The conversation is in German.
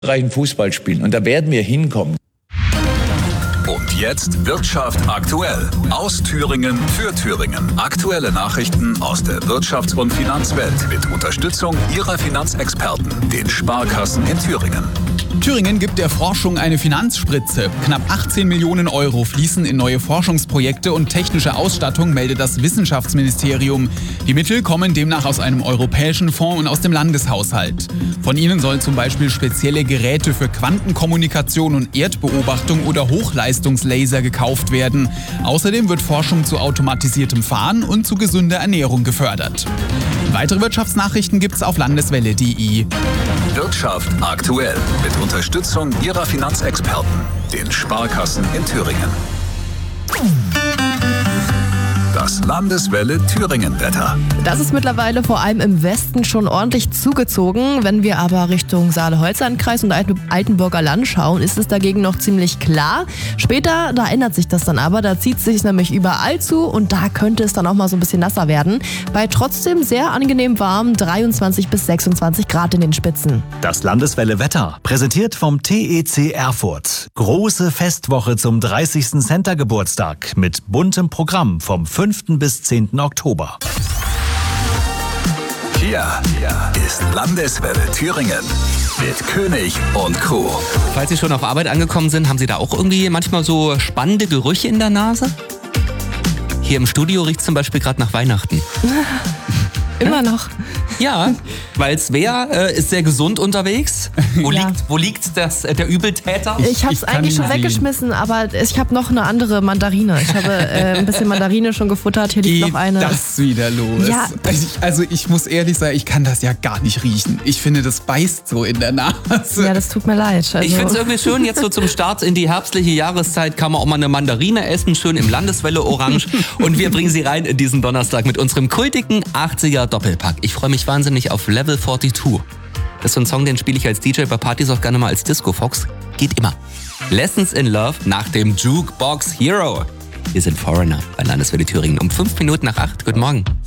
erfolgreichen Fußball spielen. Und da werden wir hinkommen. Und jetzt Wirtschaft aktuell. Aus Thüringen für Thüringen. Aktuelle Nachrichten aus der Wirtschafts- und Finanzwelt mit Unterstützung Ihrer Finanzexperten, den Sparkassen in Thüringen. Thüringen gibt der Forschung eine Finanzspritze. Knapp 18 Millionen Euro fließen in neue Forschungsprojekte und technische Ausstattung, meldet das Wissenschaftsministerium. Die Mittel kommen demnach aus einem europäischen Fonds und aus dem Landeshaushalt. Von ihnen sollen zum Beispiel spezielle Geräte für Quantenkommunikation und Erdbeobachtung oder Hochleistungslaser gekauft werden. Außerdem wird Forschung zu automatisiertem Fahren und zu gesunder Ernährung gefördert. Weitere Wirtschaftsnachrichten gibt's auf landeswelle.de. Wirtschaft aktuell mit Unterstützung Ihrer Finanzexperten, den Sparkassen in Thüringen. Das Landeswelle Thüringen-Wetter. Das ist mittlerweile vor allem im Westen schon ordentlich zugezogen. Wenn wir aber Richtung Saale-Holz-Landkreis und Altenburger Land schauen, ist es dagegen noch ziemlich klar. Später, da ändert sich das dann aber. Da zieht es sich nämlich überall zu und da könnte es dann auch mal so ein bisschen nasser werden. Bei trotzdem sehr angenehm warm 23 bis 26 Grad in den Spitzen. Das Landeswelle Wetter, präsentiert vom TEC Erfurt. Große Festwoche zum 30. Center-Geburtstag mit buntem Programm vom 5. bis 10. Oktober. Hier ist Landeswelle Thüringen mit König und Co. Falls Sie schon auf Arbeit angekommen sind, haben Sie da auch irgendwie manchmal so spannende Gerüche in der Nase? Hier im Studio riecht es zum Beispiel gerade nach Weihnachten. Immer noch. Ja, weil Svea ist sehr gesund unterwegs. Wo liegt der Übeltäter? Ich habe es eigentlich schon weggeschmissen, aber ich habe noch eine andere Mandarine. Ich habe ein bisschen Mandarine schon gefuttert. Hier liegt noch eine. Das wieder los? Ja. Also ich muss ehrlich sagen, ich kann das ja gar nicht riechen. Ich finde, das beißt so in der Nase. Ja, das tut mir leid. Also. Ich finde es irgendwie schön, jetzt so zum Start in die herbstliche Jahreszeit kann man auch mal eine Mandarine essen, schön im Landeswelle Orange. Und wir bringen sie rein in diesen Donnerstag mit unserem kultigen 80er Doppelpack. Ich freue mich wahnsinnig auf Level 42. Das ist so ein Song, den spiele ich als DJ bei Partys auch gerne mal als Disco-Fox. Geht immer. Lessons in Love nach dem Jukebox Hero. Wir sind Foreigner bei Landeswelle Thüringen um 5 Minuten nach 8. Guten Morgen.